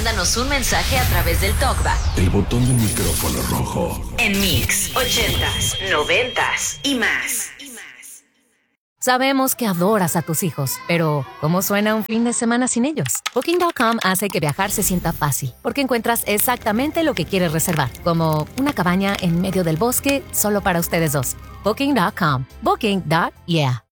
mándanos un mensaje a través del TalkBack. El botón del micrófono rojo. En Mix 80s, 90s y más. Sabemos que adoras a tus hijos, pero ¿cómo suena un fin de semana sin ellos? Booking.com hace que viajar se sienta fácil, porque encuentras exactamente lo que quieres reservar, como una cabaña en medio del bosque solo para ustedes dos. Booking.com. Booking.yeah.